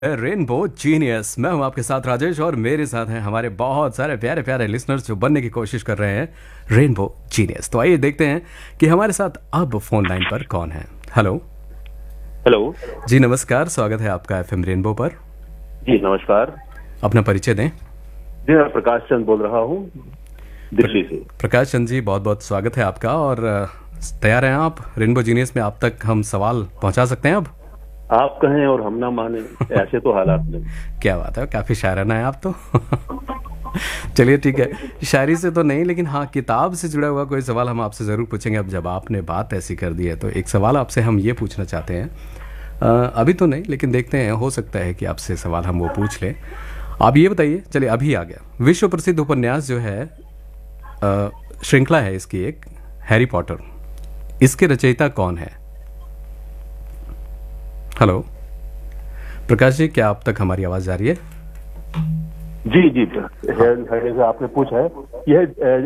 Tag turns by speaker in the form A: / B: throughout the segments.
A: Rainbow genius. मैं हूं आपके साथ राजेश और मेरे साथ हैं हमारे बहुत सारे प्यारे प्यारे लिसनर्स जो बनने की कोशिश कर रहे हैं रेनबो जीनियस। तो आइए देखते हैं कि हमारे साथ अब फोन लाइन पर कौन है। हेलो।
B: हेलो
A: जी नमस्कार, स्वागत है आपका एफएम रेनबो पर।
B: जी नमस्कार।
A: अपना परिचय दें।
B: जी मैं प्रकाश चंद बोल रहा हूँ दिल्ली से।
A: प्रकाश चंद जी, बहुत बहुत स्वागत है आपका। और तैयार हैं आप रेनबो जीनियस में? आप तक हम सवाल पहुंचा सकते हैं अब?
B: आप कहें और हम ना माने, ऐसे तो हालात नहीं।
A: क्या बात है, काफी शायराना है आप तो। चलिए ठीक है, शायरी से तो नहीं लेकिन हाँ किताब से जुड़ा हुआ कोई सवाल हम आपसे ज़रूर पूछेंगे। अब जब आपने बात ऐसी कर दी है तो एक सवाल आपसे हम ये पूछना चाहते हैं। अभी तो नहीं लेकिन देखते हैं, हो सकता है कि आपसे सवाल हम वो पूछ लें। आप ये बताइए, चलिए अभी आ गया। विश्व प्रसिद्ध उपन्यास जो है, श्रृंखला है इसकी एक, हैरी पॉटर, इसके रचयिता कौन है? हेलो प्रकाश जी, क्या आप तक हमारी आवाज जा रही है?
B: जी जी जैसे आपने पूछा है, यह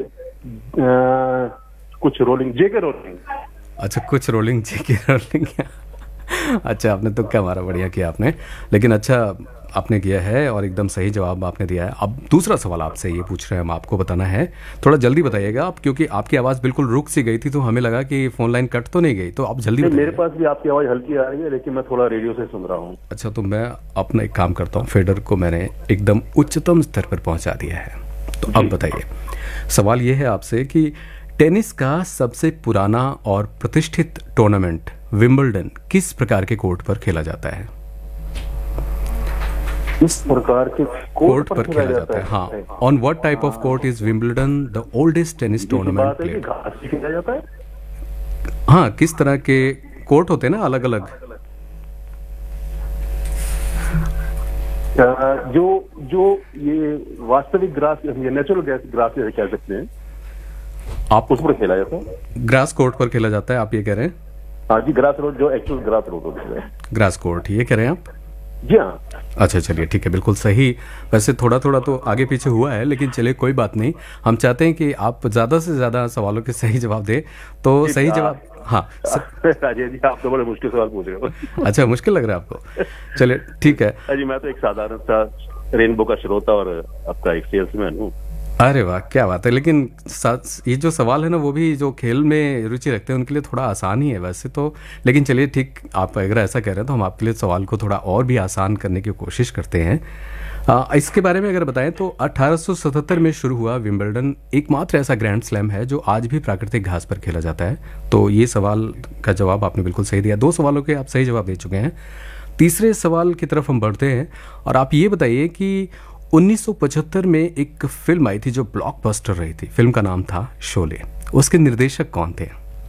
B: कुछ रोलिंग, जेके रोलिंग।
A: अच्छा, कुछ रोलिंग, जेके रोलिंग। अच्छा, आपने तो क्या मारा, बढ़िया किया आपने। लेकिन अच्छा आपने किया है और एकदम सही जवाब आपने दिया है। अब दूसरा सवाल आपसे ये पूछ रहे हैं हम, आपको बताना है। थोड़ा जल्दी बताइएगा आप, क्योंकि आपकी आवाज़ बिल्कुल रुक सी गई थी तो हमें लगा कि फोन लाइन कट तो नहीं गई, तो आप जल्दी बताइए।
B: मेरे पास भी आपकी आवाज़ हल्की आ रही है लेकिन मैं थोड़ा रेडियो से सुन रहा हूँ।
A: अच्छा, तो मैं अपना एक काम करता हूँ, फेडर को मैंने एकदम उच्चतम स्तर पर पहुँचा दिया है। तो अब बताइए, सवाल ये है आपसे कि टेनिस का सबसे पुराना और प्रतिष्ठित टूर्नामेंट विंबलडन किस प्रकार के कोर्ट पर खेला जाता है?
B: इस प्रकार के
A: कोर्ट पर खेला जाता है, हाँ। On what type of court is Wimbledon the oldest tennis tournament played?
B: घास पे खेला जाता है।
A: हाँ, किस तरह के कोर्ट होते हैं ना, अलग अलग।
B: जो ये वास्तविक ग्रास, ये नेचुरल ग्रास कह सकते हैं,
A: आप
B: उस पर खेला जाता है।
A: ग्रास कोर्ट पर खेला जाता है, आप ये कह रहे हैं?
B: हाँ जी, ग्रास रोड, जो एक्चुअल ग्रास रोड होता है,
A: ग्रास कोर्ट, ये कह रहे हैं आप?
B: जी हाँ।
A: अच्छा चलिए ठीक है, बिल्कुल सही। वैसे थोड़ा थोड़ा तो आगे पीछे हुआ है लेकिन चलिए कोई बात नहीं। हम चाहते हैं कि आप ज़्यादा से ज़्यादा सवालों के सही जवाब दें। तो सही जवाब, हाँ
B: राजेश जी, आप तो बड़े मुश्किल सवाल पूछ रहे हो। अच्छा,
A: मुश्किल लग रहा है आपको? चलिए ठीक है।
B: जी, मैं तो एक साधारण सा रेनबो का श्रोता और आपका एक सेल्समैन हूँ।
A: अरे वाह, क्या बात है। लेकिन ये जो सवाल है ना, वो भी जो खेल में रुचि रखते हैं उनके लिए थोड़ा आसान ही है वैसे तो। लेकिन चलिए ठीक, आप अगर ऐसा कह रहे हैं तो हम आपके लिए सवाल को थोड़ा और भी आसान करने की कोशिश करते हैं। इसके बारे में अगर बताएं तो 1877 में शुरू हुआ विंबलडन एकमात्र ऐसा ग्रैंड स्लैम है जो आज भी प्राकृतिक घास पर खेला जाता है। तो ये सवाल का जवाब आपने बिल्कुल सही दिया। 2 सवालों के आप सही जवाब दे चुके हैं। तीसरे सवाल की तरफ हम बढ़ते हैं और आप ये बताइए कि 1975 में एक फिल्म आई थी जो ब्लॉकबस्टर रही थी। फिल्म का नाम था शोले। उसके निर्देशक कौन थे?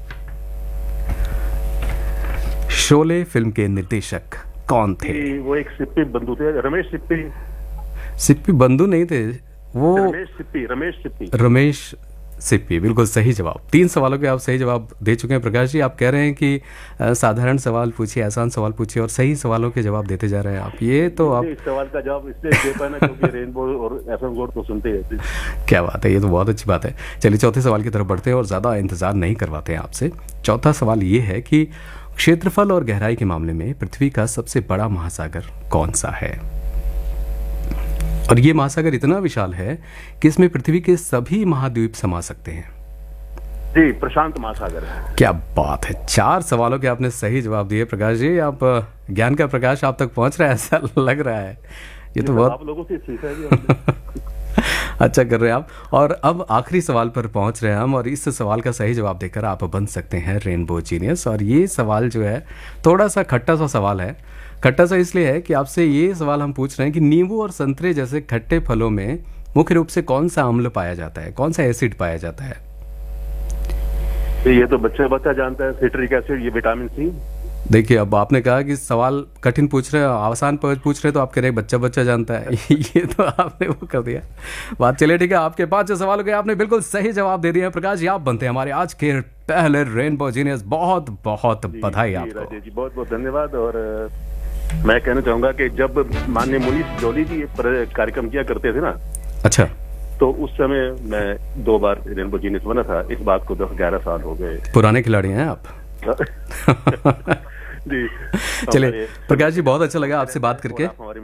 A: शोले फिल्म के निर्देशक कौन थे?
B: वो एक सिप्पी बंधु थे, रमेश सिप्पी।
A: सिप्पी बंधु नहीं थे वो, रमेश सिप्पी, बिल्कुल सही जवाब। 3 सवालों के आप सही जवाब दे चुके हैं प्रकाश जी। आप कह रहे हैं कि साधारण सवाल पूछिए, आसान सवाल पूछिए, और सही सवालों के जवाब देते जा रहे हैं आप। ये तो आप
B: इस सवाल का जवाब इसलिए दे पाए ना क्योंकि रेनबो और एफएम गोल्ड तो सुनते हैं।
A: क्या बात है, ये तो बहुत अच्छी बात है। चलिए चौथे सवाल की तरफ बढ़ते हैं और ज़्यादा इंतजार नहीं करवाते हैं आपसे। चौथा सवाल ये है कि क्षेत्रफल और गहराई के मामले में पृथ्वी का सबसे बड़ा महासागर कौन सा है? और ये महासागर इतना विशाल है कि इसमें पृथ्वी के सभी महाद्वीप समा सकते हैं।
B: जी, प्रशांत महासागर है।
A: क्या बात है, 4 सवालों के आपने सही जवाब दिए प्रकाश जी। आप ज्ञान का प्रकाश आप तक पहुंच रहा है ऐसा लग रहा है। ये तो बहुत
B: आप लोगों से सीखा है।
A: अच्छा कर रहे हैं आप। और अब आखिरी सवाल पर पहुंच रहे हैं हम, और इस सवाल का सही जवाब देकर आप बन सकते हैं रेनबो जीनियस। और ये सवाल जो है थोड़ा सा खट्टा सा सवाल है। खट्टा सा इसलिए है कि आपसे ये सवाल हम पूछ रहे हैं कि नींबू और संतरे जैसे खट्टे फलों में मुख्य रूप से कौन सा अम्ल पाया जाता है, कौन सा एसिड पाया जाता है?
B: ये तो बच्चा जानता है, सिट्रिक एसिड, ये विटामिन सी।
A: देखिए, अब आपने कहा कि सवाल कठिन पूछ रहे हैं, आसान पूछ रहे हैं, तो आप कह रहे हैं बच्चा जानता है। ये तो आपने वो कर दिया बात। चलिए ठीक है, आपके 5 सवालों के आपने बिल्कुल सही जवाब दे दिए हैं प्रकाश जी। आप बनते हैं हमारे आज के पहले रेनबो जीनियस। बहुत बहुत बधाई आपको।
B: राजेश जी, बहुत बहुत धन्यवाद। और मैं कहना चाहूंगा कि जब माननीय मुनीष जौली जी कार्यक्रम किया करते थे ना,
A: अच्छा,
B: तो उस समय मैं 2 बार रेनबो जीनियस बना था। इस बात को 10-11 साल हो गए।
A: पुराने खिलाड़ी हैं आप।
B: जी
A: चलिए प्रकाश जी, बहुत अच्छा लगा आपसे बात करके।
B: हमारी